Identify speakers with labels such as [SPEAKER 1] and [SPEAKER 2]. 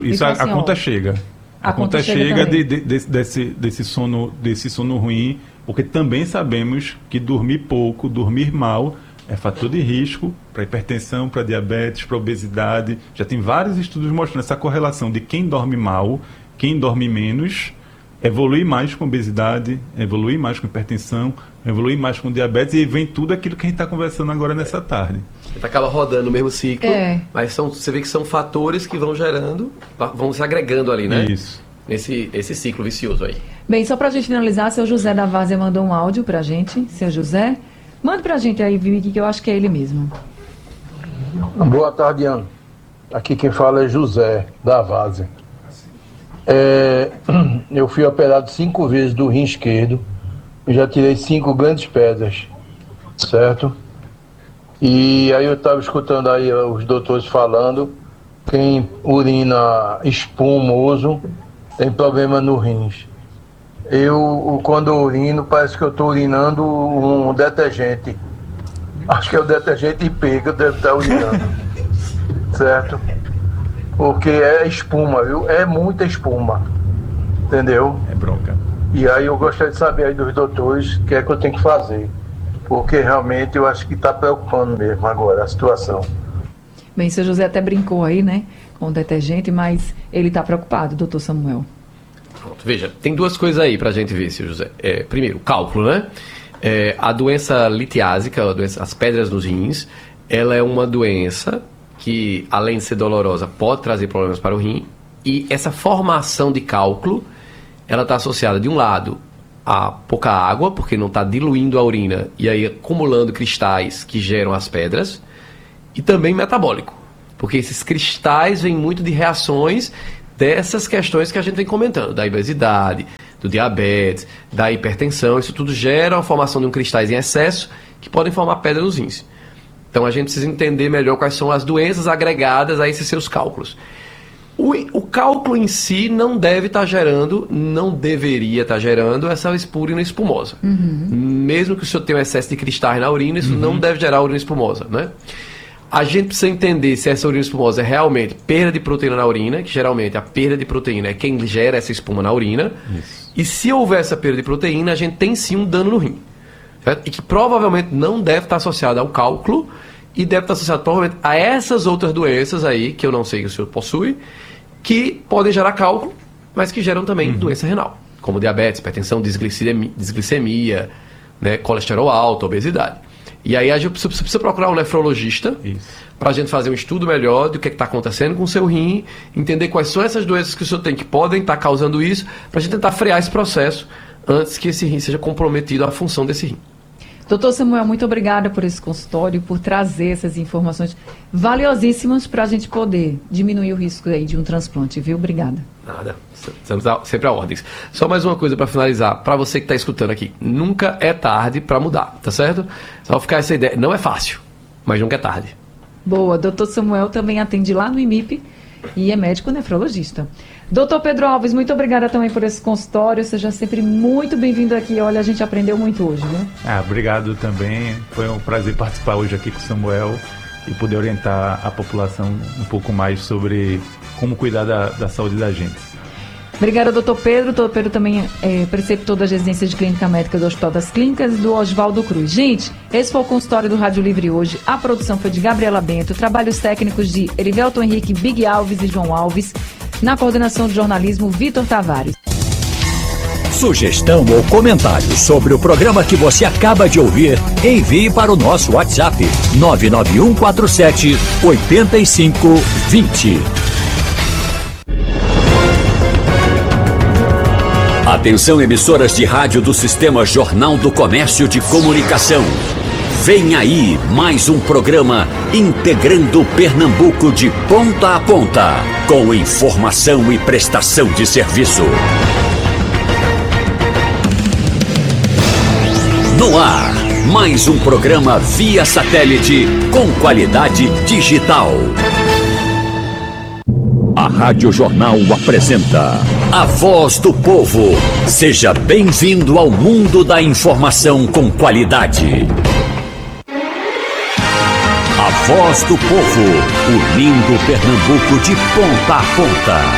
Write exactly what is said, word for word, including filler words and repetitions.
[SPEAKER 1] Isso, a, assim, a conta ó, chega. A, a conta, conta chega, chega de, de, de, desse, desse, sono, desse sono ruim, porque também sabemos que dormir pouco, dormir mal, é fator de risco para hipertensão, para diabetes, para obesidade. Já tem vários estudos mostrando essa correlação de quem dorme mal, quem dorme menos, evolui mais com obesidade, evolui mais com hipertensão, evolui mais com diabetes, e vem tudo aquilo que a gente está conversando agora nessa tarde.
[SPEAKER 2] Você acaba rodando o mesmo ciclo,
[SPEAKER 3] é.
[SPEAKER 2] mas são, você vê que são fatores que vão gerando, vão se agregando ali, né?
[SPEAKER 1] Isso.
[SPEAKER 2] Esse, esse ciclo vicioso aí.
[SPEAKER 3] Bem, só para a gente finalizar, seu José da Várzea mandou um áudio para a gente. Seu José, manda para a gente aí, Vicky, que eu acho que é ele mesmo.
[SPEAKER 4] Boa tarde, Ana. Aqui quem fala é José da Várzea. É, eu fui operado cinco vezes do rim esquerdo, eu já tirei cinco grandes pedras, certo? E aí eu estava escutando aí os doutores falando, quem urina espumoso tem problema no rins. Eu, quando eu urino, parece que eu estou urinando um detergente. Acho que é o detergente I P que eu devo estar urinando, certo? Porque é espuma, viu? É muita espuma, entendeu?
[SPEAKER 1] É bronca.
[SPEAKER 4] E aí eu gostaria de saber aí dos doutores o que é que eu tenho que fazer, porque realmente eu acho que está preocupando mesmo agora a situação.
[SPEAKER 3] Bem, seu José até brincou aí, né, com o detergente, mas ele está preocupado, doutor Samuel.
[SPEAKER 2] Pronto, veja, tem duas coisas aí para a gente ver, seu José. É, primeiro, cálculo, né? É, a doença litiásica, a doença, as pedras nos rins, ela é uma doença que, além de ser dolorosa, pode trazer problemas para o rim, e essa formação de cálculo, ela está associada, de um lado, a pouca água, porque não está diluindo a urina e aí acumulando cristais que geram as pedras, e também metabólico, porque esses cristais vêm muito de reações dessas questões que a gente vem comentando, da obesidade, do diabetes, da hipertensão. Isso tudo gera a formação de um cristais em excesso que podem formar pedra nos rins. Então a gente precisa entender melhor quais são as doenças agregadas a esses seus cálculos. O, o cálculo em si não deve estar gerando, não deveria estar gerando essa urina espumosa.
[SPEAKER 3] Uhum.
[SPEAKER 2] Mesmo que o senhor tenha um excesso de cristais na urina, isso
[SPEAKER 1] uhum.
[SPEAKER 2] não deve gerar urina espumosa, né? A gente precisa entender se essa urina espumosa é realmente perda de proteína na urina, que geralmente a perda de proteína é quem gera essa espuma na urina.
[SPEAKER 1] Isso.
[SPEAKER 2] E se houver essa perda de proteína, a gente tem sim um dano no rim. Certo? E que provavelmente não deve estar associado ao cálculo e deve estar associado provavelmente a essas outras doenças aí, que eu não sei que o senhor possui, que podem gerar cálculo, mas que geram também uhum. doença renal, como diabetes, hipertensão, desglicemia, desglicemia, né, colesterol alto, obesidade. E aí a gente precisa, precisa procurar um nefrologista para a gente fazer um estudo melhor do que está acontecendo com o seu rim, entender quais são essas doenças que o senhor tem que podem estar causando isso, para a gente tentar frear esse processo antes que esse rim seja comprometido, a função desse rim.
[SPEAKER 3] Doutor Samuel, muito obrigada por esse consultório, por trazer essas informações valiosíssimas para a gente poder diminuir o risco aí de um transplante, viu? Obrigada.
[SPEAKER 2] Nada, estamos sempre a ordens. Só mais uma coisa para finalizar, para você que está escutando aqui, nunca é tarde para mudar, tá certo? Só ficar essa ideia, não é fácil, mas nunca é tarde.
[SPEAKER 3] Boa, doutor Samuel também atende lá no I M I P e é médico nefrologista. Doutor Pedro Alves, muito obrigada também por esse consultório, seja sempre muito bem-vindo aqui. Olha, a gente aprendeu muito hoje, né?
[SPEAKER 1] Ah, obrigado também, foi um prazer participar hoje aqui com o Samuel e poder orientar a população um pouco mais sobre como cuidar da, da saúde da gente.
[SPEAKER 3] Obrigada, doutor Pedro. Doutor Pedro também é preceptor das residências de clínica médica do Hospital das Clínicas e do Oswaldo Cruz. Gente, esse foi o consultório do Rádio Livre hoje. A produção foi de Gabriela Bento, trabalhos técnicos de Erivelton Henrique, Big Alves e João Alves. Na coordenação de jornalismo, Vitor Tavares.
[SPEAKER 5] Sugestão ou comentário sobre o programa que você acaba de ouvir, envie para o nosso WhatsApp nove nove um quatro sete oito cinco dois zero. Atenção, emissoras de rádio do Sistema Jornal do Comércio de Comunicação. Vem aí mais um programa integrando Pernambuco de ponta a ponta, com informação e prestação de serviço. No ar, mais um programa via satélite com qualidade digital. A Rádio Jornal apresenta A Voz do Povo. Seja bem-vindo ao mundo da informação com qualidade. A Voz do Povo, unindo Pernambuco de ponta a ponta.